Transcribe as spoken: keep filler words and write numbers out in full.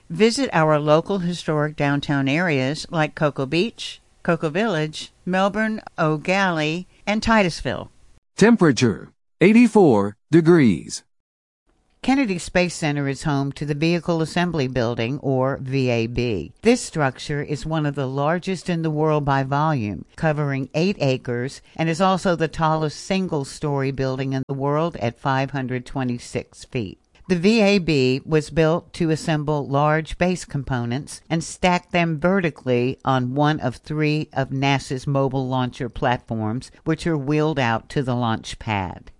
Visit our local historic downtown areas like Cocoa Beach, Cocoa Village, Melbourne, O'Galley, and Titusville. Temperature, eighty-four degrees. Kennedy Space Center is home to the Vehicle Assembly Building, or V A B. This structure is one of the largest in the world by volume, covering eight acres, and is also the tallest single-story building in the world at five hundred twenty-six feet. The V A B was built to assemble large base components and stack them vertically on one of three of NASA's mobile launcher platforms, which are wheeled out to the launch pad.